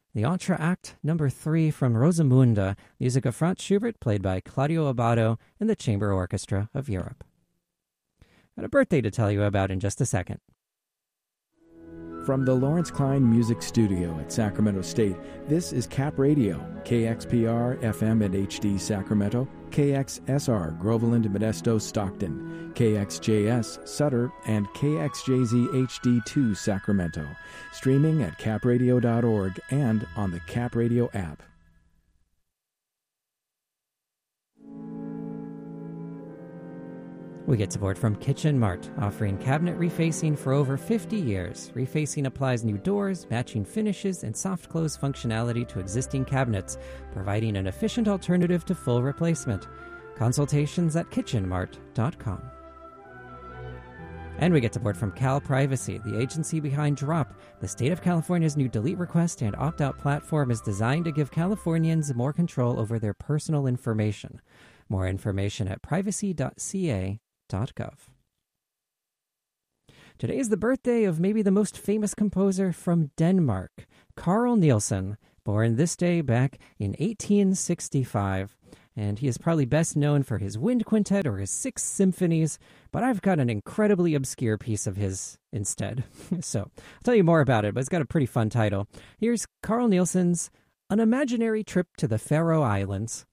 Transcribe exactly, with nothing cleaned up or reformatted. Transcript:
The Entr'acte number three from Rosamunde, music of Franz Schubert, played by Claudio Abbado and the Chamber Orchestra of Europe. Got a birthday to tell you about in just a second. From the Lawrence Klein Music Studio at Sacramento State, this is Cap Radio, K X P R F M and H D Sacramento, K X S R Groveland, Modesto, Stockton, K X J S Sutter, and K X J Z H D two Sacramento. Streaming at cap radio dot org and on the Cap Radio app. We get support from Kitchen Mart, offering cabinet refacing for over fifty years. Refacing applies new doors, matching finishes, and soft close functionality to existing cabinets, providing an efficient alternative to full replacement. Consultations at kitchen mart dot com. And we get support from Cal Privacy, the agency behind Drop. The state of California's new delete request and opt-out platform is designed to give Californians more control over their personal information. More information at privacy dot c a dot gov. Today is the birthday of maybe the most famous composer from Denmark, Carl Nielsen, born this day back in eighteen sixty-five. And he is probably best known for his wind quintet or his six symphonies, but I've got an incredibly obscure piece of his instead. So I'll tell you more about it, but it's got a pretty fun title. Here's Carl Nielsen's An Imaginary Trip to the Faroe Islands.